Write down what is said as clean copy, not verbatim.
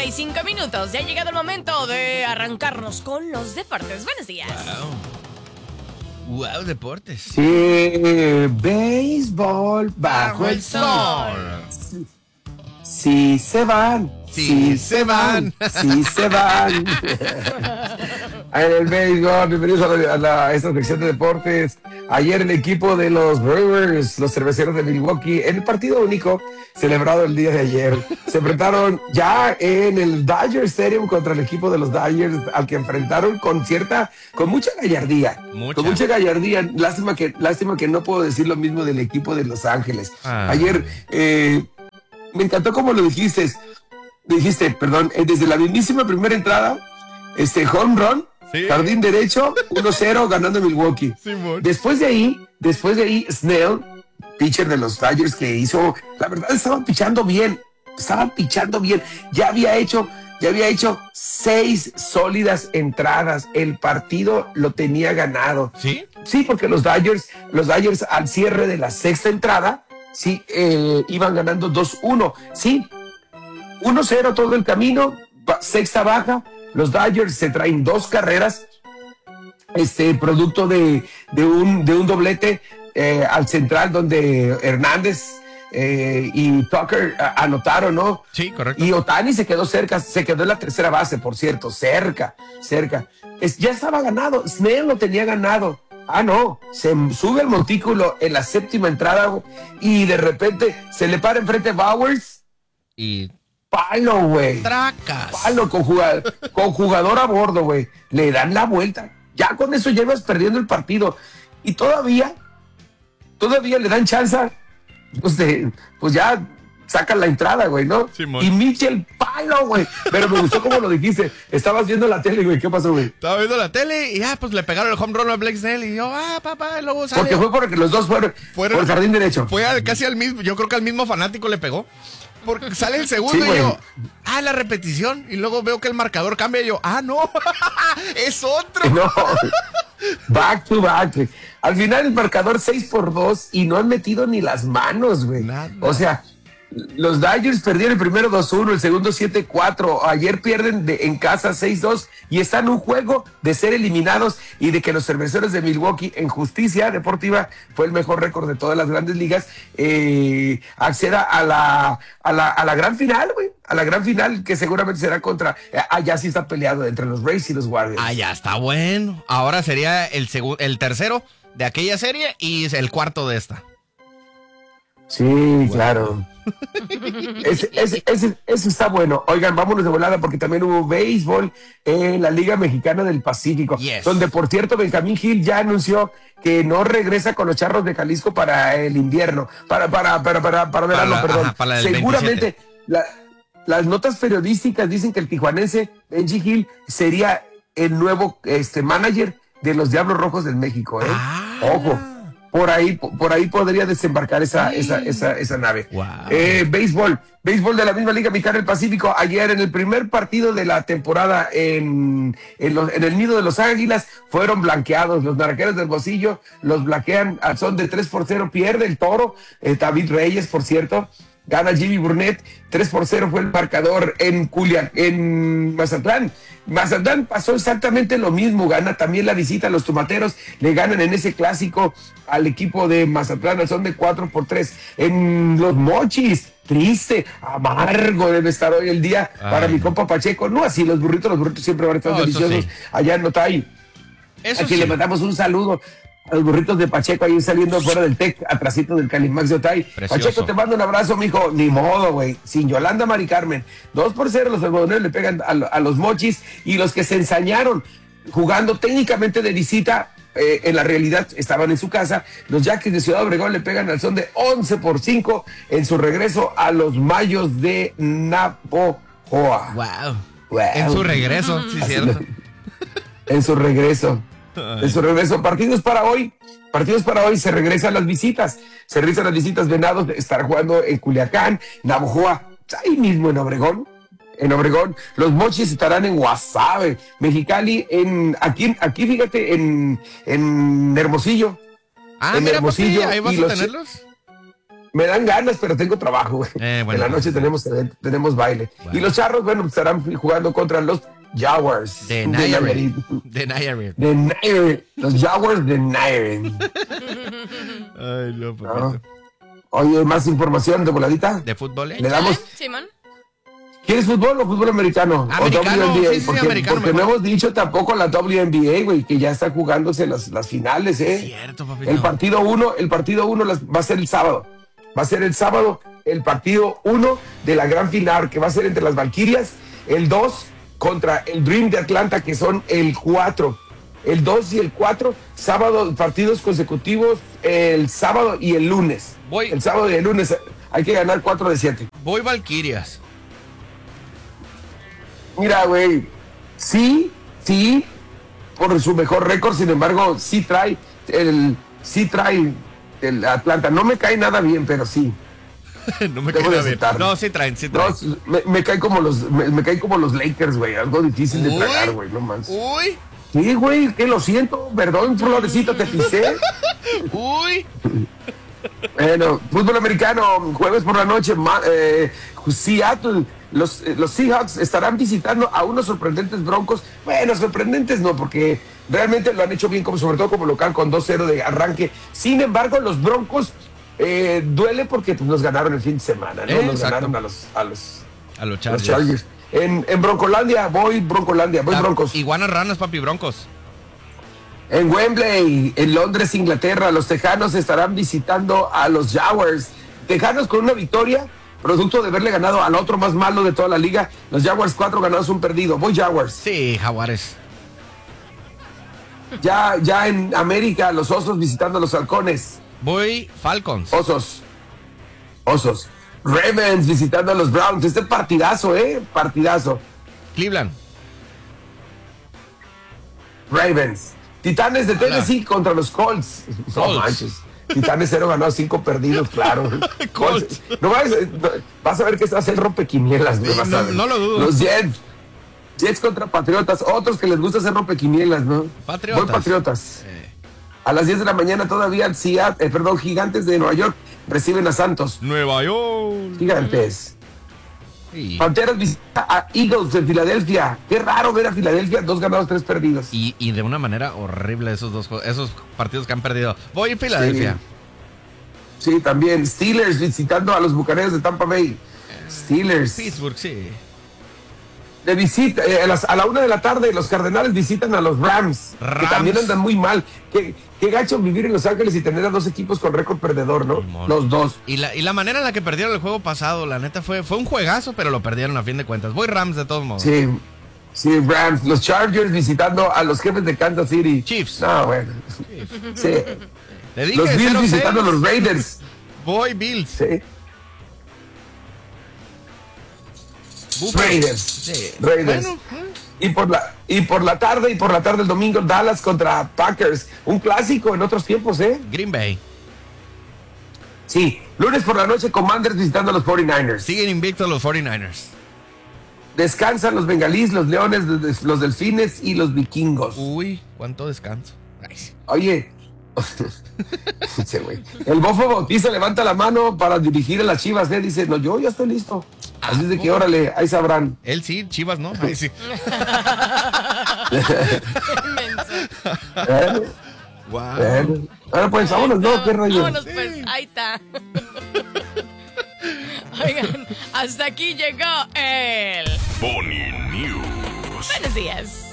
9:35. Ya ha llegado el momento de arrancarnos con los deportes. Buenos días. Wow, deportes. Sí, béisbol bajo el sol. Sí se van. Sí se van. Sí se van. En el béisbol, bienvenidos a esta sección de deportes. Ayer el equipo de los Brewers, los cerveceros de Milwaukee, en el partido único celebrado el día de ayer, se enfrentaron ya en el Dodger Stadium contra el equipo de los Dodgers, al que enfrentaron con mucha gallardía. Con mucha gallardía. Lástima que no puedo decir lo mismo del equipo de Los Ángeles. Ayer, me encantó como lo dijiste, desde la mismísima primera entrada, home run, sí, jardín derecho, 1-0 ganando Milwaukee. Sí, después de ahí, Snell, pitcher de los Dodgers, que hizo, la verdad, estaban pichando bien. Ya había hecho 6 sólidas entradas. El partido lo tenía ganado. ¿Sí? Sí, porque los Dodgers al cierre de la sexta entrada, sí, iban ganando 2-1. Sí, 1-0 todo el camino, sexta baja, los Dodgers se traen 2 carreras, producto de un doblete al central donde Hernández y Tucker anotaron, ¿no? Sí, correcto. Y Ohtani se quedó en la tercera base, por cierto, cerca. Ya estaba ganado, Snell lo tenía ganado. No, se sube el montículo en la séptima entrada y de repente se le para enfrente Bowers y palo, güey. Tracas. Palo con jugador a bordo, güey. Le dan la vuelta. Ya con eso llevas perdiendo el partido. Y todavía le dan chance. Pues ya sacan la entrada, güey, ¿no? Sí, y Mitchell, palo, güey. Pero me gustó como lo dijiste. Estabas viendo la tele, güey. ¿Qué pasó, güey? Estaba viendo la tele y pues le pegaron el home run a Blake Snell y yo, papá, luego sale. Porque fue porque los dos fueron por el jardín derecho. Fue casi al mismo, yo creo que al mismo fanático le pegó. Porque sale el segundo, sí, y yo, la repetición. Y luego veo que el marcador cambia y yo, no, es otro. No, back to back. Al final el marcador 6-2 y no han metido ni las manos, güey. O sea, los Dodgers perdieron el primero 2-1, el segundo 7-4. Ayer pierden en casa 6-2 y están en un juego de ser eliminados y de que los cerveceros de Milwaukee, en justicia deportiva, fue el mejor récord de todas las grandes ligas, acceda a la gran final, güey. A la gran final que seguramente será contra... allá sí está peleado entre los Rays y los Guardians. Ya está bueno. Ahora sería el tercero de aquella serie y el cuarto de esta. Sí, wow, claro. Eso está bueno. Oigan, vámonos de volada porque también hubo béisbol en la Liga Mexicana del Pacífico, donde, por cierto, Benjamín Gil ya anunció que no regresa con los Charros de Jalisco para el invierno, para verano, perdón. Seguramente las notas periodísticas dicen que el tijuanense Benji Gil sería el nuevo manager de los Diablos Rojos del México, Ojo. Por ahí podría desembarcar esa nave. Wow. Béisbol de la misma Liga Mexicana del Pacífico. Ayer en el primer partido de la temporada en el nido de los Águilas fueron blanqueados. Los Naranjeros del Bolsillo los blanquean al son de 3-0. Pierde el Toro. David Reyes, por cierto. Gana Jimmy Burnett, 3-0 fue el marcador en Mazatlán. Mazatlán pasó exactamente lo mismo, gana también la visita a los Tomateros, le ganan en ese clásico al equipo de Mazatlán, al son de 4-3. En Los Mochis, triste, amargo debe estar hoy el día para mi compa Pacheco. No así, los burritos siempre van a estar deliciosos. Sí. Allá en Otay. Aquí le mandamos un saludo a los burritos de Pacheco ahí saliendo fuera del TEC, atrasito del Calimax de Otay. Precioso. Pacheco, te mando un abrazo, mijo. Ni modo, güey. Sin Yolanda Mari Carmen. 2-0 los algodoneros le pegan a los Mochis, y los que se ensañaron jugando técnicamente de visita, en la realidad estaban en su casa. Los Yaquis de Ciudad Obregón le pegan al son de 11-5 en su regreso a los Mayos de Navojoa. Wow. En su regreso, sí, cierto. En su regreso. Partidos para hoy, se regresan las visitas. Venados estará jugando en Culiacán, Navojoa, ahí mismo en Obregón. Los Mochis estarán en Guasave, Mexicali, aquí fíjate, en Hermosillo. Mira, Hermosillo. Papi, ahí vas a tenerlos. Me dan ganas, pero tengo trabajo, güey. Bueno, en la noche tenemos baile. Bueno. Y los Charros, bueno, estarán jugando contra los Jaguars. De Nayarit. De Nayarit. Los Jaguars de Nayarit. Ay, no, ¿No? Oye, más información de voladita. ¿De fútbol? Le damos. Simón. ¿Quieres fútbol o fútbol americano? Americano, o WNBA, sí, porque, americano, porque no mejor. hemos dicho tampoco la WNBA, güey, que ya está jugándose las finales, ¿eh? Cierto, papito. El partido 1 va a ser el sábado. Va a ser el sábado el partido 1 de la gran final, que va a ser entre las Valquirias, el 2 contra el Dream de Atlanta, que son el 4. El 2 y el 4, sábado, partidos consecutivos, el sábado y el lunes. El sábado y el lunes hay que ganar 4 de 7. Voy Valquirias. Mira, güey, sí, por su mejor récord, sin embargo, sí trae el Atlanta. No me cae nada bien, pero sí. No me Debo queda de bien. aceptarlo. No, sí traen. No, me caen como los Lakers, güey. Algo difícil de tragar, güey, no más. Uy. Sí, güey, que lo siento. Perdón, Florecito, te pisé. Uy. Bueno, fútbol americano, jueves por la noche, Seattle. Los Seahawks estarán visitando a unos sorprendentes Broncos. Bueno, sorprendentes no, porque realmente lo han hecho bien, sobre todo como local, con 2-0 de arranque. Sin embargo, los Broncos duele porque nos ganaron el fin de semana, ¿no? Nos ganaron a los Chargers. En Broncolandia, voy Broncos. Iguanas ranas, papi, Broncos. En Wembley, en Londres, Inglaterra, los Tejanos estarán visitando a los Jaguars. Tejanos con una victoria, producto de haberle ganado al otro más malo de toda la liga. Los Jaguars 4 ganados, 1 perdido. Voy Jaguars. Sí, Jaguares. Ya en América, los Osos visitando a los Halcones. Voy Falcons. Osos. Ravens visitando a los Browns. Este partidazo, partidazo. Cleveland. Ravens. Titanes de Tennessee contra los Colts. No manches. Titanes 0 ganados, 5 perdidos, claro. Colts. No vas a ver que se hace el rompequinielas, güey. No lo dudo. Los Jets contra Patriotas. Otros que les gusta hacer rompequinielas, ¿no? Patriotas. Voy Patriotas. A las 10 de la mañana todavía Gigantes de Nueva York reciben a Santos. Nueva York. Gigantes. Sí. Panteras visita a Eagles de Filadelfia. Qué raro ver a Filadelfia, 2 ganados, 3 perdidos. Y de una manera horrible esos partidos que han perdido. Voy a Filadelfia. Sí, también. Steelers visitando a los Bucaneros de Tampa Bay. Steelers. Pittsburgh, sí. De visita, a la 1 de la tarde, los Cardenales visitan a los Rams. Que también andan muy mal. Qué gacho vivir en Los Ángeles y tener a 2 equipos con récord perdedor, ¿no? Los 2. Y la manera en la que perdieron el juego pasado, la neta, fue un juegazo, pero lo perdieron a fin de cuentas. Voy Rams de todos modos. Sí, Rams. Los Chargers visitando a los Jefes de Kansas City. Chiefs. No, bueno. Sí. Te dije, Los Bills 0-6. visitando a los Raiders. Voy Bills. Sí. Raiders. Sí. Raiders. Bueno. Y por la tarde el domingo, Dallas contra Packers. Un clásico en otros tiempos, ¿eh? Green Bay. Sí. Lunes por la noche, Commanders visitando a los 49ers. Siguen invictos los 49ers. Descansan los bengalíes, los leones, los delfines y los vikingos. Uy, cuánto descanso. Ay, sí. Oye. Sí, güey. El Bofo Bautista levanta la mano para dirigir a las Chivas, ¿eh? Dice, no, yo ya estoy listo. Así es de que órale, ahí sabrán. Él sí, Chivas, ¿no? Ahí sí. Wow. Ahora pues, vámonos, ¿no? ¿Qué rollo? Vámonos, pues, ahí está. Oigan, hasta aquí llegó el Pony News. Buenos días.